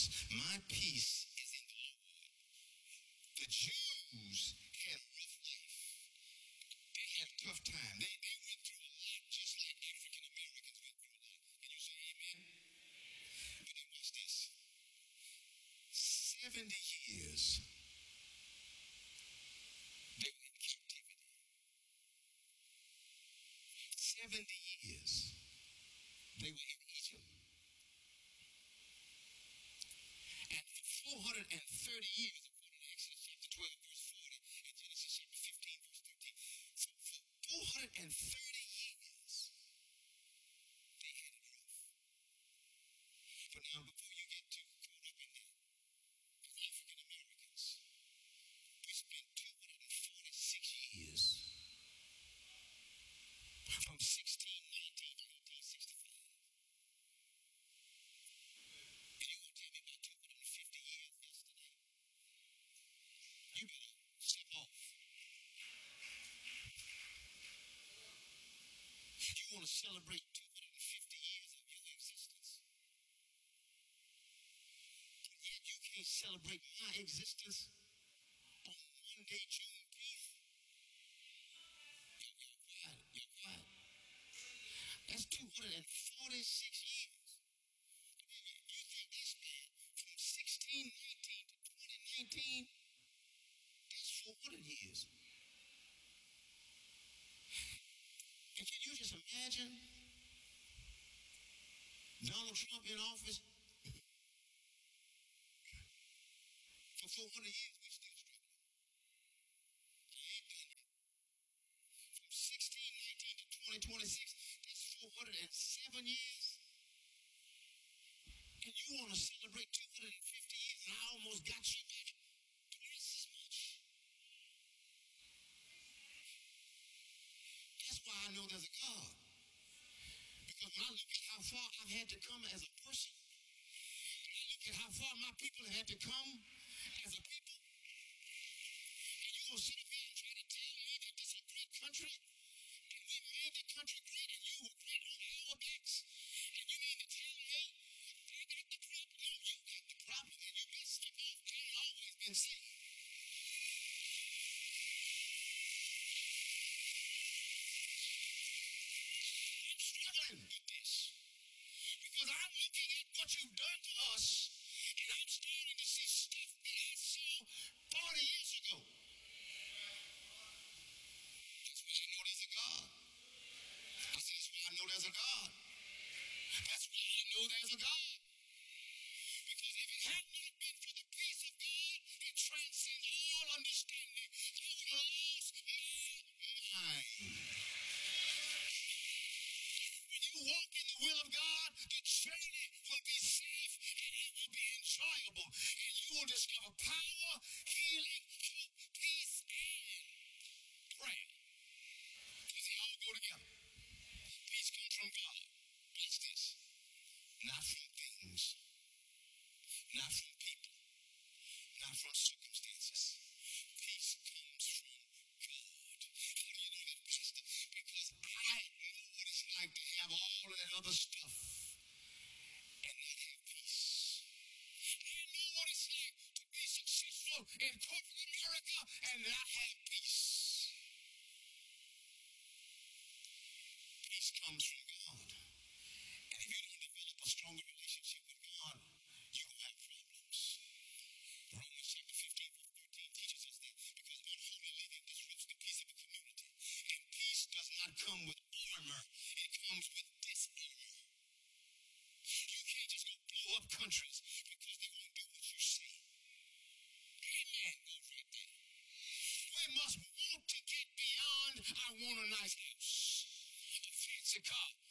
because my peace is in the Lord. The Jews had a rough life. They had a tough time. They went through a lot just like African Americans went through a lot. Can you say amen? But then watch this. 70 years they were in captivity. 70 years they were in Egypt. And for 430 years, according to Exodus chapter 12, verse 40, and Genesis chapter 15, verse 13, so for 430 years, they had it rough. But now, before you get too caught up in that, as African Americans, we spent 246 years from 1619 to 1865. And you gonna tell me about 250 years yesterday? You better step off. You want to celebrate 250 years of your existence, but yet you can't celebrate my existence on one day, Juneteenth. You're quiet. That's 246 years. You think that's bad? From 1619 to 2019, that's 400 years. And can you just imagine Donald Trump in office? For 400 years, we're still struggling. He ain't done yet. From 1619 to 2026, that's 407 years. And you want to celebrate 250 years, and I almost got you back twice as much. That's why I know there's a God. Because when I look at how far I've had to come as a person, when I look at how far my people have had to come as a people, and you're going to sit up here and try to tell me that this is a great country, and we made the country great, and you were great on our backs, and you mean to tell me I got the problem? No, you got the problem, and you been step off. I ain't always been sick. I'm struggling with this because I'm looking at what you've done to us, and I'm starting to see stuff that I saw 40 years ago. That's why I know there's a God. I said, that's why I know there's a God. That's why I know there's a God. Because if it had not been for the peace of God that transcends all understanding, I would have lost my mind. When you walk in the will of God, the journey will be safe and it will be enjoyable. And you will discover power, healing, hope, peace, and prayer. Because they all go together. Peace comes from God. Watch this. Not from things. Not from people. Not from circumstances. Peace comes from God. How do you know that, Pastor? Because I know what it's like to have all of that other stuff and not have peace. I know what it's like to be successful in corporate America and not have peace. Peace comes from God. And if you don't develop a stronger relationship with God, you're going to have problems. Romans chapter 15, verse 13 teaches us that because unholy living disrupts the peace of a community. And peace does not come with armor, it comes with disarmor. You can't just go blow up countries because they won't do what you say. Amen. Go right there. We must want to get beyond I want a nice house, a fancy car,